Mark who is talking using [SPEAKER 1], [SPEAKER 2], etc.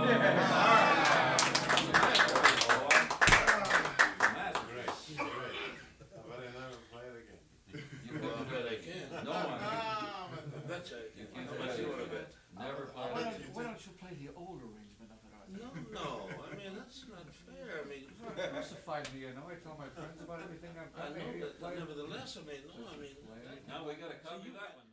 [SPEAKER 1] That's great.
[SPEAKER 2] But I never play it again.
[SPEAKER 1] You won't bet again. No one.
[SPEAKER 3] I betcha I can.
[SPEAKER 1] You
[SPEAKER 3] How
[SPEAKER 1] can't
[SPEAKER 3] much
[SPEAKER 1] bet
[SPEAKER 3] you wanna
[SPEAKER 1] again.
[SPEAKER 3] bet?
[SPEAKER 1] Never
[SPEAKER 3] I'll
[SPEAKER 1] play
[SPEAKER 3] bet
[SPEAKER 1] it.
[SPEAKER 3] you
[SPEAKER 4] Why don't you play the old arrangement of it, Arthur?
[SPEAKER 3] No, I mean, that's not fair, I mean.
[SPEAKER 4] Crucified me, you know, I tell my friends about everything I'm
[SPEAKER 3] I
[SPEAKER 4] playing.
[SPEAKER 3] know, but nevertheless, I mean, no, I mean.
[SPEAKER 4] Play it.
[SPEAKER 1] Now we gotta copy that one.